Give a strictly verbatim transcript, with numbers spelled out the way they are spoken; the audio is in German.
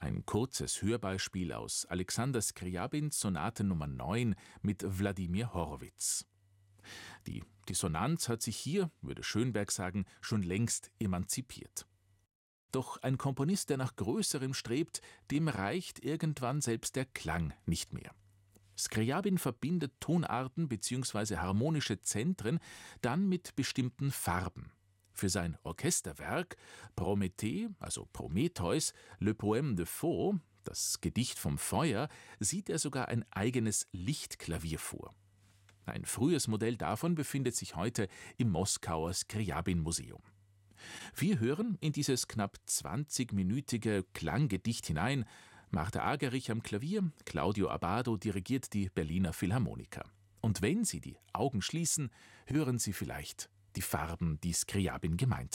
Ein kurzes Hörbeispiel aus Alexander Skrjabins Sonate Nummer neun mit Wladimir Horowitz. Die Dissonanz hat sich hier, würde Schönberg sagen, schon längst emanzipiert. Doch ein Komponist, der nach Größerem strebt, dem reicht irgendwann selbst der Klang nicht mehr. Skrjabin verbindet Tonarten bzw. harmonische Zentren dann mit bestimmten Farben. Für sein Orchesterwerk Prométhée, also Prometheus, Le Poème de Feu, das Gedicht vom Feuer, sieht er sogar ein eigenes Lichtklavier vor. Ein frühes Modell davon befindet sich heute im Moskauer Skrjabin-Museum. Wir hören in dieses knapp zwanzigminütige Klanggedicht hinein. Martha Agerich am Klavier, Claudio Abbado dirigiert die Berliner Philharmoniker. Und wenn Sie die Augen schließen, hören Sie vielleicht die Farben, die Skrjabin gemeint hat.